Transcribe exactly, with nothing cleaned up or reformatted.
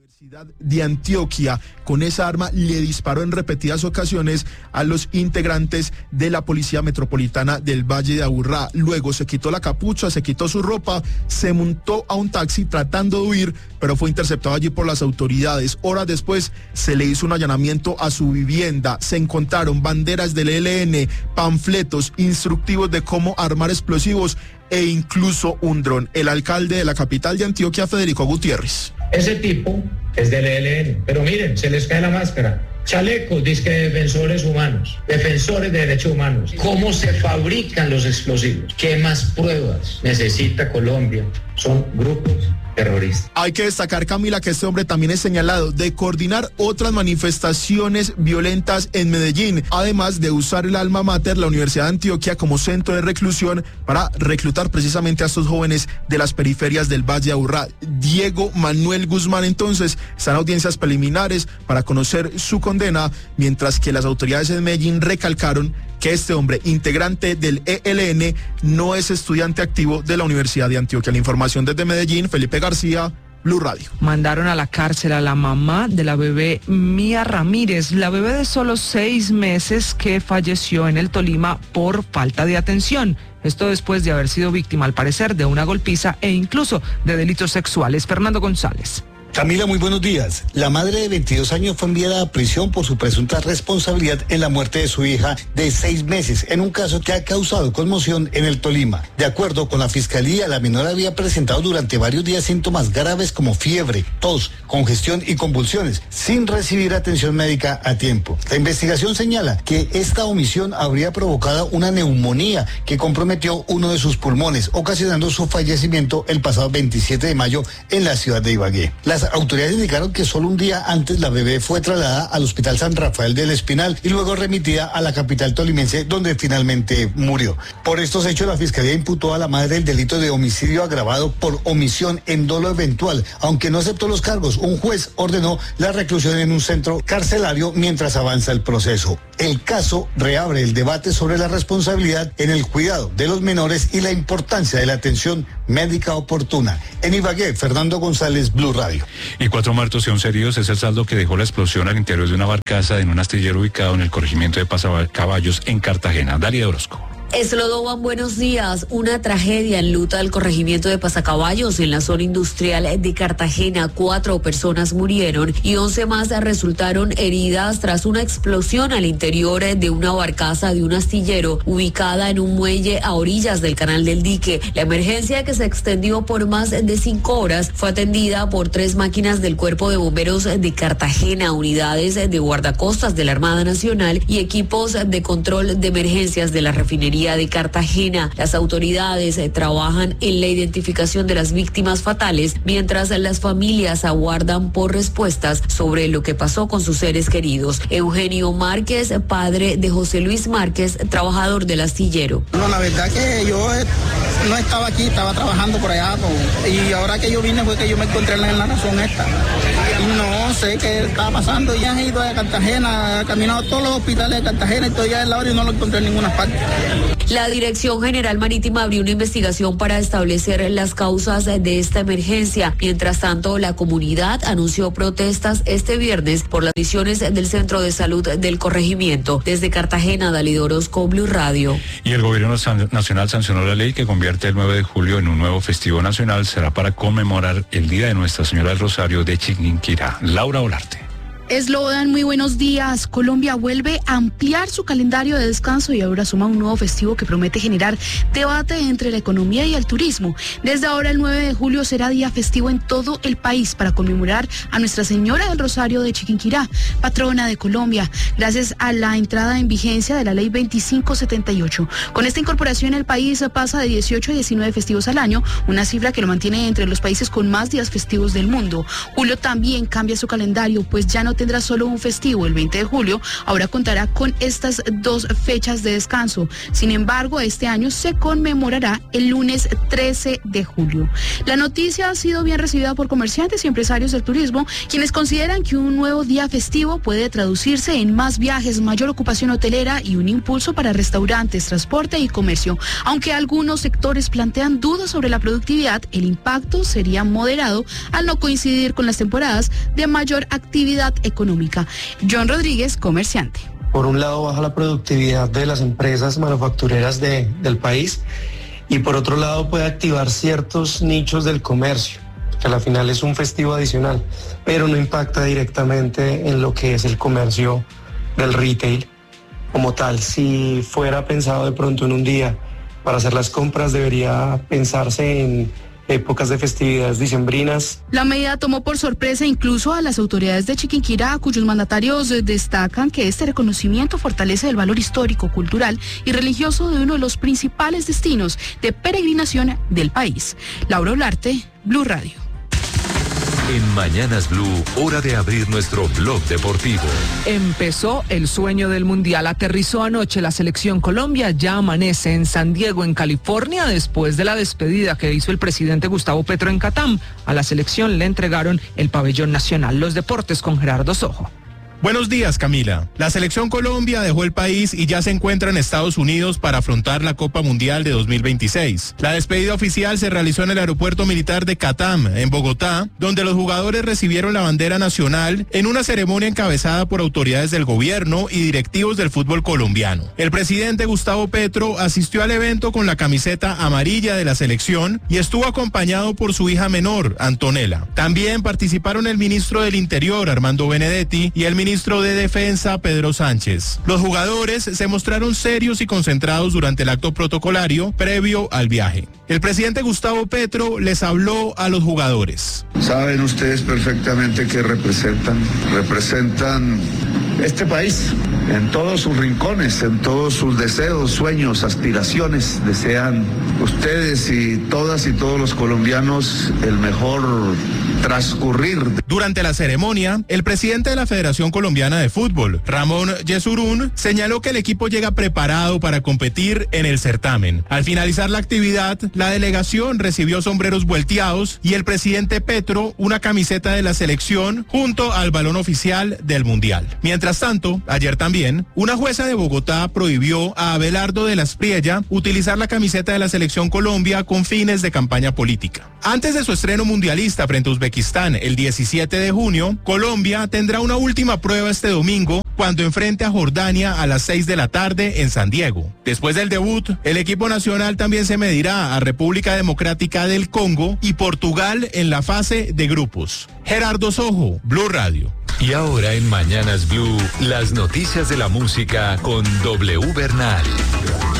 Universidad de Antioquia, con esa arma le disparó en repetidas ocasiones a los integrantes de la Policía Metropolitana del Valle de Aburrá. Luego se quitó la capucha, se quitó su ropa, se montó a un taxi tratando de huir, pero fue interceptado allí por las autoridades. Horas después se le hizo un allanamiento a su vivienda. Se encontraron banderas del E L N, panfletos, instructivos de cómo armar explosivos e incluso un dron. El alcalde de la capital de Antioquia, Federico Gutiérrez. Ese tipo es del E L N, pero miren, se les cae la máscara. Chalecos, disque defensores humanos, defensores de derechos humanos. ¿Cómo se fabrican los explosivos? ¿Qué más pruebas necesita Colombia? Son grupos terroristas. Hay que destacar, Camila, que este hombre también es señalado de coordinar otras manifestaciones violentas en Medellín, además de usar el alma mater, la Universidad de Antioquia, como centro de reclusión para reclutar precisamente a estos jóvenes de las periferias del Valle de Aburrá. Diego Manuel Guzmán, entonces, está en audiencias preliminares para conocer su condena, mientras que las autoridades de Medellín recalcaron que este hombre, integrante del E L N, no es estudiante activo de la Universidad de Antioquia. La información desde Medellín, Felipe García, Blue Radio. Mandaron a la cárcel a la mamá de la bebé Mía Ramírez, la bebé de solo seis meses que falleció en el Tolima por falta de atención. Esto después de haber sido víctima, al parecer, de una golpiza e incluso de delitos sexuales. Fernando González. Camila, muy buenos días. La madre de veintidós años fue enviada a prisión por su presunta responsabilidad en la muerte de su hija de seis meses, en un caso que ha causado conmoción en el Tolima. De acuerdo con la fiscalía, la menor había presentado durante varios días síntomas graves como fiebre, tos, congestión y convulsiones, sin recibir atención médica a tiempo. La investigación señala que esta omisión habría provocado una neumonía que comprometió uno de sus pulmones, ocasionando su fallecimiento el pasado veintisiete de mayo en la ciudad de Ibagué. Las autoridades indicaron que solo un día antes la bebé fue trasladada al Hospital San Rafael del Espinal y luego remitida a la capital tolimense, donde finalmente murió. Por estos hechos, la Fiscalía imputó a la madre el delito de homicidio agravado por omisión en dolo eventual. Aunque no aceptó los cargos, un juez ordenó la reclusión en un centro carcelario mientras avanza el proceso. El caso reabre el debate sobre la responsabilidad en el cuidado de los menores y la importancia de la atención médica oportuna. En Ibagué, Fernando González, Blue Radio. Y cuatro muertos y once heridos es el saldo que dejó la explosión al interior de una barcaza en un astillero ubicado en el corregimiento de Pasacaballos, en Cartagena. Dalia Orozco. Eslodoban, buenos días. Una tragedia enluta el corregimiento de Pasacaballos en la zona industrial de Cartagena. Cuatro personas murieron y once más resultaron heridas tras una explosión al interior de una barcaza de un astillero ubicada en un muelle a orillas del Canal del Dique. La emergencia, que se extendió por más de cinco horas, fue atendida por tres máquinas del Cuerpo de Bomberos de Cartagena, unidades de guardacostas de la Armada Nacional y equipos de control de emergencias de la refinería de Cartagena. Las autoridades eh, trabajan en la identificación de las víctimas fatales, mientras las familias aguardan por respuestas sobre lo que pasó con sus seres queridos. Eugenio Márquez, padre de José Luis Márquez, trabajador del astillero. No, la verdad que yo eh, no estaba aquí, estaba trabajando por allá, por, y ahora que yo vine fue que yo me encontré en la, en la razón esta. Y no sé qué estaba pasando. Ya he ido a Cartagena, he caminado a todos los hospitales de Cartagena y estoy allá al lado y no lo encontré en ninguna parte. La Dirección General Marítima abrió una investigación para establecer las causas de esta emergencia. Mientras tanto, la comunidad anunció protestas este viernes por las misiones del Centro de Salud del corregimiento. Desde Cartagena, Dalia Orozco, Blue Radio. Y el gobierno nacional sancionó la ley que convierte el nueve de julio en un nuevo festivo nacional. Será para conmemorar el Día de Nuestra Señora del Rosario de Chiquinquirá. Laura Olarte. Eslogan, muy buenos días. Colombia vuelve a ampliar su calendario de descanso y ahora suma un nuevo festivo que promete generar debate entre la economía y el turismo. Desde ahora, el nueve de julio será día festivo en todo el país para conmemorar a Nuestra Señora del Rosario de Chiquinquirá, patrona de Colombia, gracias a la entrada en vigencia de la ley veinticinco setenta y ocho. Con esta incorporación, el país pasa de dieciocho a diecinueve festivos al año, una cifra que lo mantiene entre los países con más días festivos del mundo. Julio también cambia su calendario, pues ya no tendrá solo un festivo, el veinte de julio, ahora contará con estas dos fechas de descanso. Sin embargo, este año se conmemorará el lunes trece de julio. La noticia ha sido bien recibida por comerciantes y empresarios del turismo, quienes consideran que un nuevo día festivo puede traducirse en más viajes, mayor ocupación hotelera y un impulso para restaurantes, transporte y comercio. Aunque algunos sectores plantean dudas sobre la productividad, el impacto sería moderado al no coincidir con las temporadas de mayor actividad económica. John Rodríguez, comerciante. Por un lado baja la productividad de las empresas manufactureras de, del país y por otro lado puede activar ciertos nichos del comercio, que a la final es un festivo adicional, pero no impacta directamente en lo que es el comercio del retail como tal. Si fuera pensado de pronto en un día para hacer las compras, debería pensarse en épocas de festividades dicembrinas. La medida tomó por sorpresa incluso a las autoridades de Chiquinquirá, cuyos mandatarios destacan que este reconocimiento fortalece el valor histórico, cultural y religioso de uno de los principales destinos de peregrinación del país. Laura Olarte, Blue Radio. En Mañanas Blue, hora de abrir nuestro blog deportivo. Empezó el sueño del Mundial. Aterrizó anoche la selección Colombia. Ya amanece en San Diego, en California, después de la despedida que hizo el presidente Gustavo Petro en Catam. A la selección le entregaron el pabellón nacional. Los deportes con Gerardo Sojo. Buenos días, Camila. La selección Colombia dejó el país y ya se encuentra en Estados Unidos para afrontar la Copa Mundial de dos mil veintiséis. La despedida oficial se realizó en el aeropuerto militar de Catam, en Bogotá, donde los jugadores recibieron la bandera nacional en una ceremonia encabezada por autoridades del gobierno y directivos del fútbol colombiano. El presidente Gustavo Petro asistió al evento con la camiseta amarilla de la selección y estuvo acompañado por su hija menor, Antonella. También participaron el ministro del Interior, Armando Benedetti, y el ministro ministro de Defensa, Pedro Sánchez. Los jugadores se mostraron serios y concentrados durante el acto protocolario previo al viaje. El presidente Gustavo Petro les habló a los jugadores. Saben ustedes perfectamente que representan, representan este país en todos sus rincones, en todos sus deseos, sueños, aspiraciones. Desean ustedes y todas y todos los colombianos el mejor transcurrir. Durante la ceremonia, el presidente de la Federación Colombiana de Fútbol, Ramón Yesurún, señaló que el equipo llega preparado para competir en el certamen. Al finalizar la actividad, la delegación recibió sombreros volteados y el presidente Petro una camiseta de la selección junto al balón oficial del Mundial. Mientras tanto, ayer también, una jueza de Bogotá prohibió a Abelardo de la Espriella utilizar la camiseta de la selección Colombia con fines de campaña política. Antes de su estreno mundialista frente a Uzbekistán el diecisiete de junio, Colombia tendrá una última prueba este domingo cuando enfrente a Jordania a las seis de la tarde en San Diego. Después del debut, el equipo nacional también se medirá a República Democrática del Congo y Portugal en la fase de grupos. Gerardo Sojo, Blue Radio. Y ahora en Mañanas Blue, las noticias de la música con W Bernal.